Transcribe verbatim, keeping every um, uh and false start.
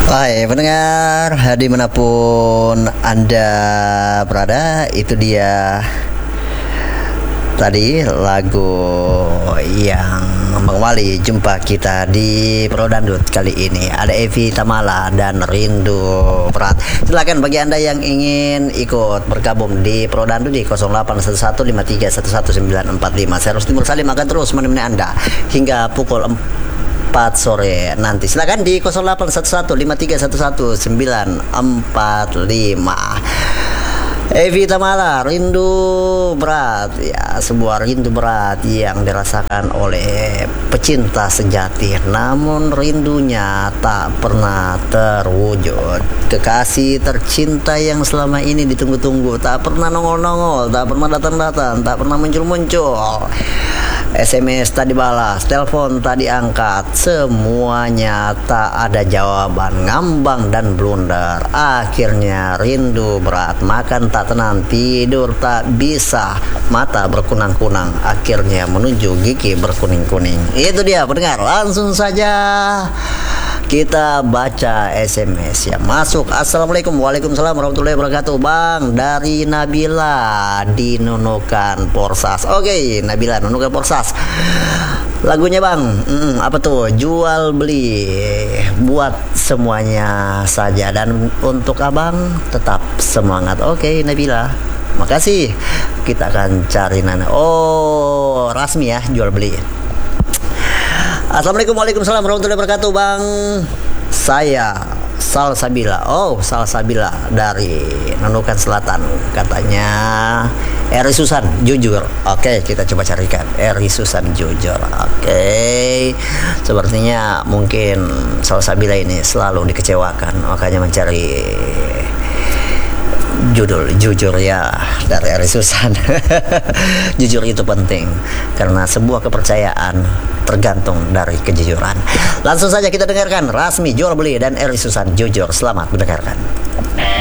Hai pendengar, dimanapun Anda berada, itu dia tadi lagu yang mengawali jumpa kita di Pro Dangdut kali ini. Ada Evi Tamala dan Rindu Berat. Silakan bagi Anda yang ingin ikut bergabung di Pro Dangdut di nol delapan satu satu lima tiga satu satu sembilan empat lima. Saya Rusdi Mursalim akan terus menemani Anda hingga pukul empat sore nanti. Silakan di nol delapan satu satu lima tiga satu satu sembilan empat lima. Evi Tamala, Rindu Berat, ya, sebuah rindu berat yang dirasakan oleh pecinta sejati, namun rindunya tak pernah terwujud. Kekasih tercinta yang selama ini ditunggu-tunggu tak pernah nongol-nongol, tak pernah datang-datang, tak pernah muncul-muncul. S M S tak dibalas, telepon tak diangkat, semuanya tak ada jawaban, ngambang dan blunder. Akhirnya rindu berat, makan tak tenang, tidur tak bisa, mata berkunang-kunang, akhirnya menuju gigi berkuning-kuning. Itu dia pendengar, langsung saja kita baca S M S yang masuk. Assalamualaikum, waalaikumsalam warahmatullahi wabarakatuh. Bang, dari Nabila di Nunukan Porsas. Oke, Nabila Nunukan Porsas. Lagunya bang, hmm, apa tuh? Jual beli buat semuanya saja, dan untuk abang tetap semangat. Oke, Nabila, makasih. Kita akan cari nana. Oh, Rasmi ya, jual beli. Assalamualaikum, waalaikumsalam warahmatullahi wabarakatuh. Bang, saya Salsabila. Oh, Salsabila dari Nunukan Selatan. Katanya Eri Susan jujur. Oke, kita coba carikan Eri Susan jujur. Oke, sepertinya mungkin Salsabila ini selalu dikecewakan, makanya mencari judul jujur ya dari Eri Susan. Jujur itu penting karena sebuah kepercayaan tergantung dari kejujuran. Langsung saja kita dengarkan Rasmi jual beli dan Eri Susan jujur. Selamat mendengarkan.